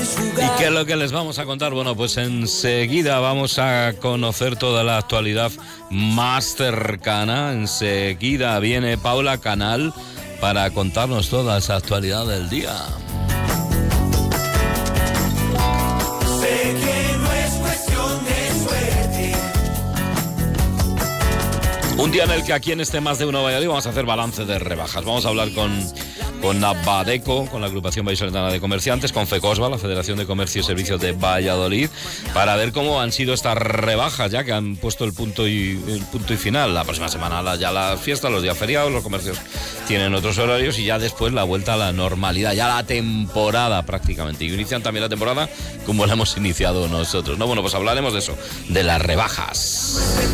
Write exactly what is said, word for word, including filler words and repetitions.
¿Y qué es lo que les vamos a contar? Bueno, pues enseguida vamos a conocer toda la actualidad más cercana. Enseguida viene Paula Canal para contarnos toda esa actualidad del día. Un día en el que aquí en este Más de Uno Valladolid vamos a hacer balance de rebajas. Vamos a hablar con, con Abadeco, con la agrupación vallisoletana de comerciantes, con FECOSVA, la Federación de Comercio y Servicios de Valladolid, para ver cómo han sido estas rebajas, ya que han puesto el punto y, el punto y final. La próxima semana la, ya las fiestas, los días feriados, los comercios tienen otros horarios y ya después la vuelta a la normalidad, ya la temporada prácticamente. Y inician también la temporada como la hemos iniciado nosotros, ¿no? Bueno, pues hablaremos de eso, de las rebajas.